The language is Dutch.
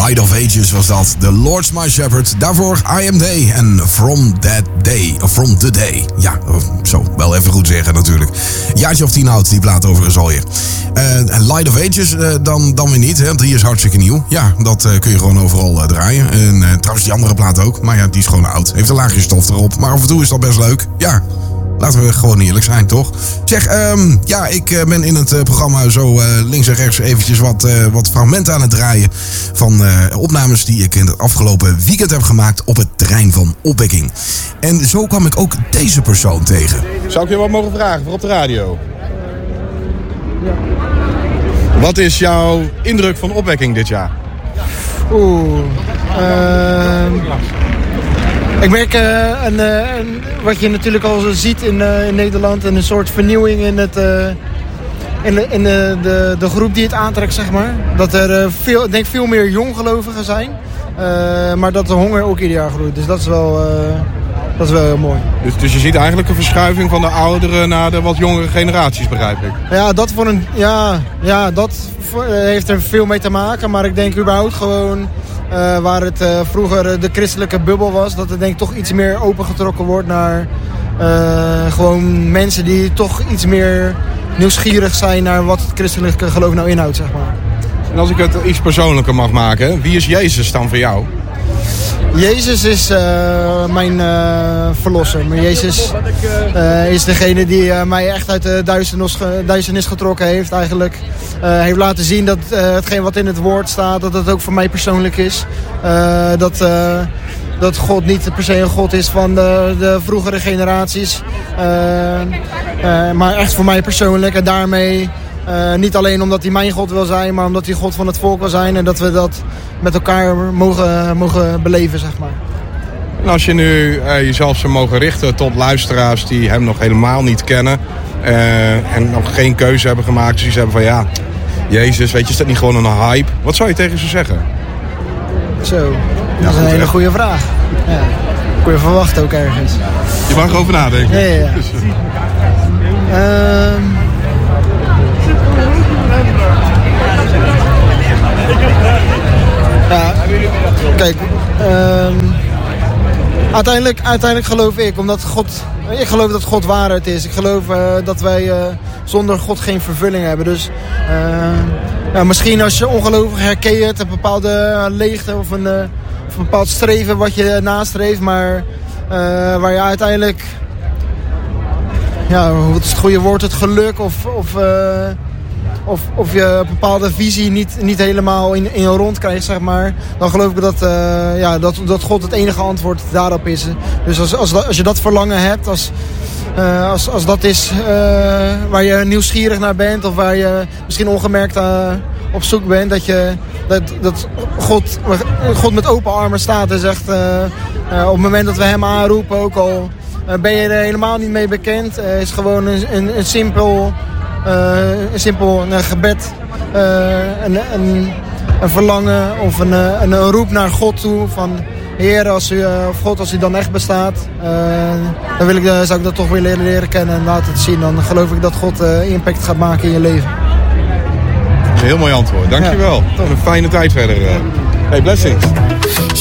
Light of Ages was dat. The Lord's My Shepherd. Daarvoor I Am Day en From That Day. Of From The Day. Ja, zo. Wel even goed zeggen natuurlijk. Jaartje of 10 oud, die plaat overigens alweer. Light of Ages dan weer niet, hè, want die is hartstikke nieuw. Ja, dat kun je gewoon overal draaien. En trouwens die andere plaat ook. Maar ja, die is gewoon oud. Heeft een laagje stof erop. Maar af en toe is dat best leuk. Ja. Laten we gewoon eerlijk zijn, toch? Zeg, ik ben in het programma zo links en rechts eventjes wat fragmenten aan het draaien van opnames die ik in het afgelopen weekend heb gemaakt op het terrein van Opwekking. En zo kwam ik ook deze persoon tegen. Zou ik je wat mogen vragen voor op de radio? Ja. Wat is jouw indruk van Opwekking dit jaar? Ik merk wat je natuurlijk al ziet in Nederland, een soort vernieuwing in de groep die het aantrekt, zeg maar. Dat er veel meer jonggelovigen zijn, maar dat de honger ook ieder jaar groeit. Dus dat is wel heel mooi. Dus je ziet eigenlijk een verschuiving van de oudere naar de wat jongere generaties, begrijp ik? Ja, dat heeft er veel mee te maken, maar ik denk überhaupt gewoon... waar het vroeger de christelijke bubbel was, dat het denk ik toch iets meer opengetrokken wordt naar gewoon mensen die toch iets meer nieuwsgierig zijn naar wat het christelijke geloof nou inhoudt, zeg maar. En als ik het iets persoonlijker mag maken, wie is Jezus dan voor jou? Jezus is mijn verlosser. Maar Jezus is degene die mij echt uit de duisternis getrokken heeft eigenlijk. Heeft laten zien dat hetgeen wat in het woord staat, dat het ook voor mij persoonlijk is. Dat God niet per se een God is van de vroegere generaties. Maar echt voor mij persoonlijk. En daarmee niet alleen omdat hij mijn God wil zijn, maar omdat hij God van het volk wil zijn. En dat we dat met elkaar mogen beleven, zeg maar. En als je nu jezelf zou mogen richten tot luisteraars die hem nog helemaal niet kennen. En nog geen keuze hebben gemaakt. Dus die hebben van ja, Jezus, weet je, is dat niet gewoon een hype? Wat zou je tegen ze zeggen? Zo, dat is een hele goede vraag. Ja. Kon je verwachten ook ergens. Je mag erover nadenken. Ja. Ja, kijk, uiteindelijk geloof ik, omdat ik geloof dat God waarheid is. Ik geloof dat wij zonder God geen vervulling hebben. Dus misschien als je ongelovig herkeert een bepaalde leegte of een bepaald streven wat je nastreeft, maar waar je uiteindelijk, wat is het goede woord, het geluk of je een bepaalde visie niet helemaal in rond krijgt, zeg maar. Dan geloof ik dat God het enige antwoord daarop is. Dus als je dat verlangen hebt, als dat is waar je nieuwsgierig naar bent, of waar je misschien ongemerkt op zoek bent, dat God met open armen staat en zegt op het moment dat we hem aanroepen, ook al ben je er helemaal niet mee bekend, is gewoon een simpel gebed, een verlangen of een roep naar God toe van Heer, als u dan echt bestaat, dan zou ik dat toch willen leren kennen en laten het zien. Dan geloof ik dat God impact gaat maken in je leven. Een heel mooi antwoord, dankjewel. Ja, een fijne tijd verder. Hey, blessings.